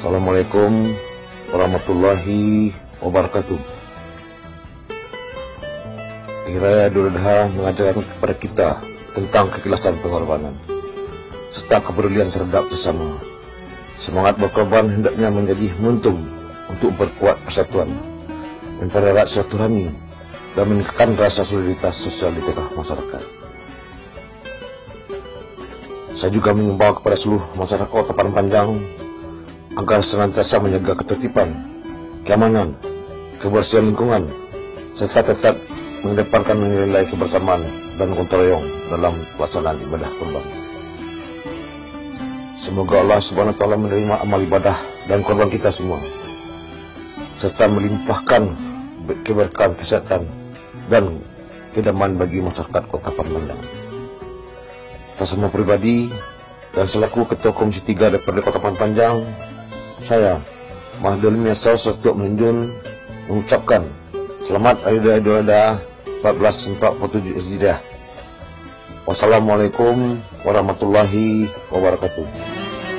Assalamualaikum warahmatullahi wabarakatuh. Hari Raya Idul Adha mengajarkan kepada kita tentang keikhlasan pengorbanan serta kepedulian terhadap sesama. Semangat berkorban hendaknya menjadi momentum untuk memperkuat persatuan, mempererat silaturahmi dan meningkatkan rasa solidaritas sosial di tengah masyarakat. Saya juga mengimbau kepada seluruh masyarakat Kota Padang Panjang agar senantiasa menjaga ketertiban, keamanan, kebersihan lingkungan, serta tetap mengedepankan nilai kebersamaan dan gotong royong dalam pelaksanaan ibadah kurban. Semoga Allah Subhanahu wa Ta'ala menerima amal ibadah dan korban kita semua, serta melimpahkan keberkahan kesehatan dan kedamaian bagi masyarakat Kota Padang Panjang. Atas nama pribadi dan selaku Ketua Komisi 3 DPRD Kota Padang Panjang, saya, Mahdul Miasal Sertuk Menunjun, mengucapkan selamat Hari Raya Idul Adha 1447 Hijriah. Wassalamualaikum warahmatullahi wabarakatuh.